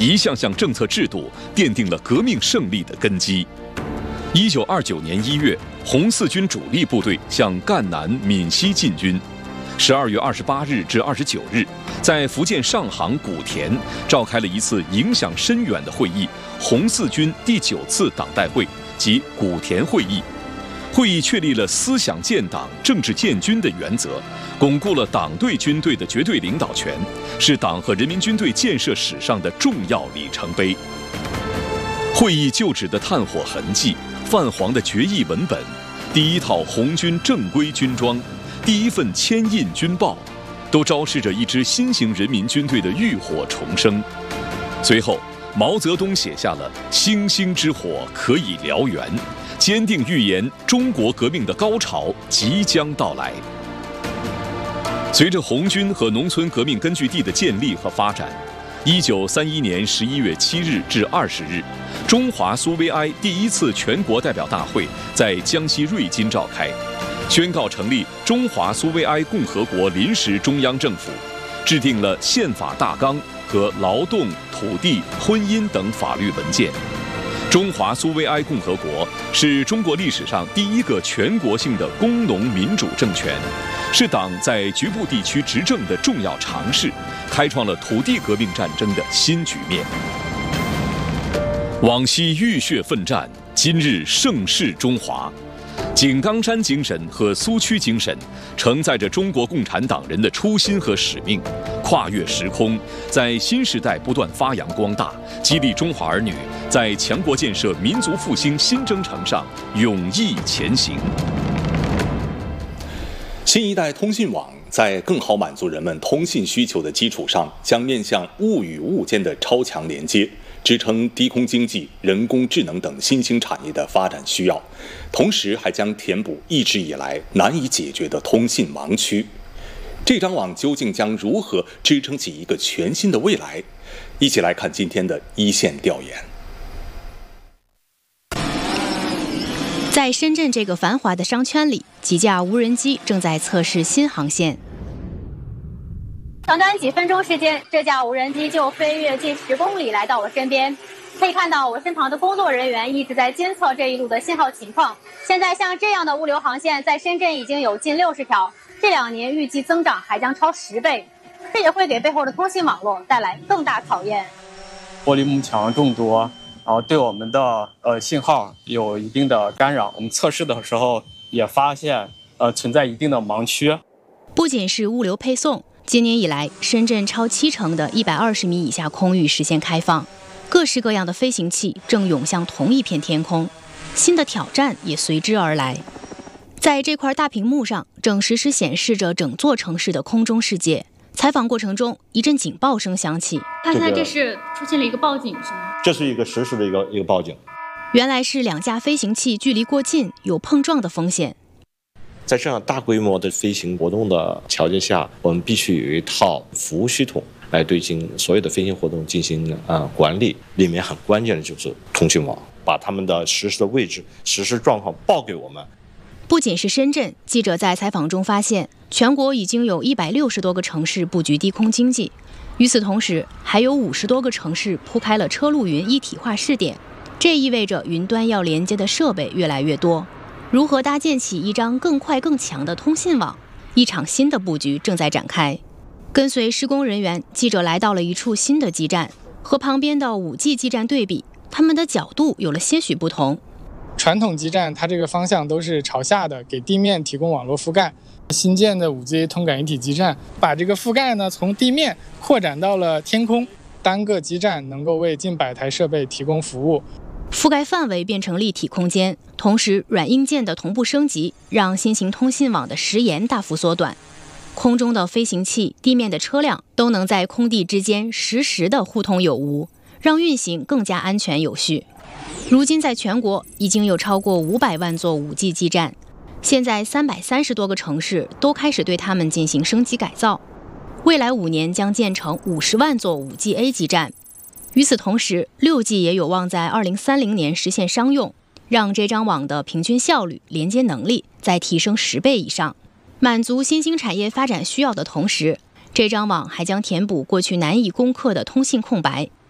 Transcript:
一项项政策制度奠定了革命胜利的根基。1929年1月，红四军主力部队向赣南、闽西进军。12月28日至29日，在福建上杭古田召开了一次影响深远的会议——红四军第9次党代会及古田会议。会议确立了思想建党、政治建军的原则，巩固了党对军队的绝对领导权，是党和人民军队建设史上的重要里程碑。会议旧址的炭火痕迹、泛黄的决议文本、第一套红军正规军装、第一份签印军报，都昭示着一支新型人民军队的浴火重生。随后，毛泽东写下了“星星之火可以燎原”，坚定预言中国革命的高潮即将到来。随着红军和农村革命根据地的建立和发展，1931年11月7日至20日，中华苏维埃第一次全国代表大会在江西瑞金召开，宣告成立中华苏维埃共和国临时中央政府，制定了宪法大纲和劳动、土地、婚姻等法律文件。中华苏维埃共和国是中国历史上第一个全国性的工农民主政权，是党在局部地区执政的重要尝试，开创了土地革命战争的新局面。往昔浴血奋战，今日盛世中华。井冈山精神和苏区精神承载着中国共产党人的初心和使命，跨越时空，在新时代不断发扬光大，激励中华儿女在强国建设、民族复兴新征程上勇毅前行。 新一代通信网在更好满足人们通信需求的基础上，将面向物与物间的超强连接，支撑低空经济、人工智能等新兴产业的发展需要，同时还将填补一直以来难以解决的通信盲区。这张网究竟将如何支撑起一个全新的未来？一起来看今天的一线调研。 在深圳这个繁华的商圈里，几架无人机正在测试新航线。 短短几分钟时间，这架无人机就飞越近10公里来到我身边。可以看到我身旁的工作人员一直在监测这一路的信号情况。现在像这样的物流航线在深圳已经有近60条，这2年预计增长还将超10倍。这也会给背后的通信网络带来更大考验。 玻璃幕墙众多，然后对我们的信号有一定的干扰。我们测试的时候也发现存在一定的盲区。 不仅是物流配送，今年以来，深圳超70%的120米以下空域实现开放，各式各样的飞行器正涌向同一片天空，新的挑战也随之而来。在这块大屏幕上，正实时显示着整座城市的空中世界。采访过程中，一阵警报声响起。 看来这是出现了一个报警，是吗？ 这是一个实时的一个报警。 原来是2架飞行器距离过近，有碰撞的风险。 在这样大规模的飞行活动的条件下，我们必须有一套服务系统来对所有的飞行活动进行管理。里面很关键的就是通信网，把他们的实时的位置、实时状况报给我们。 不仅是深圳，记者在采访中发现，全国已经有160多个城市布局低空经济。与此同时，还有50多个城市铺开了车路云一体化试点。这意味着云端要连接的设备越来越多。如何搭建起一张更快更强的通信网？一场新的布局正在展开。跟随施工人员，记者来到了一处新的基站，和旁边的5G 基站对比，它们的角度有了些许不同。 传统基站它这个方向都是朝下的，给地面提供网络覆盖。新建的5G 通感一体基站把这个覆盖呢从地面扩展到了天空，单个基站能够为近100台设备提供服务。 覆盖范围变成立体空间，同时软硬件的同步升级，让新型通信网的时延大幅缩短。空中的飞行器、地面的车辆都能在空地之间实时的互通有无，让运行更加安全有序。如今在全国已经有超过500万座5G 基站，现在330多个城市都开始对它们进行升级改造。未来5年将建成50万座5G-A 基站。与此同时，6G 也有望在2030年实现商用，让这张网的平均效率、连接能力再提升10倍以上。满足新兴产业发展需要的同时，这张网还将填补过去难以攻克的通信空白，